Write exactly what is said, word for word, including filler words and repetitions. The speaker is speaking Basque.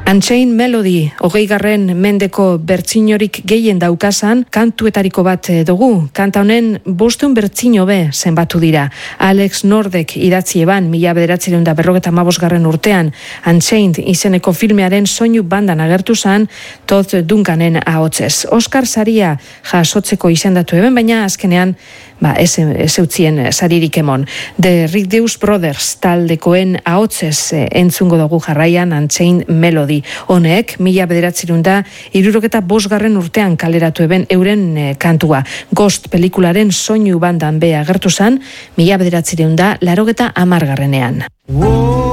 Unchained Melody, hogeigarren mendeko bertsinorik gehien daukasan kantuetariko bat dugu. Kanta honen bostehun bertsino be zenbatu dira. Alex Nordek idatzi eban mila bederatziehun eta berrogeita hamabosgarren urtean Unchained izeneko filmearen soinu bandan agertu zan Todd Duncanen ahotsez. Oscar saria jasotzeko izendatu eben, baina azkenean ba, ez, ez eutzien saririk emon. The Rick Deus Brothers taldekoen ahotsez entzungo dugu jarraian Unchained Melody. Honek, mila bederatziehun eta hirurogeta bosgarren urtean kaleratu eben euren e, kantua. Ghost pelikularen soinu bandan be agertu zan, mila bederatziehun eta laurogeta hamargarrenean.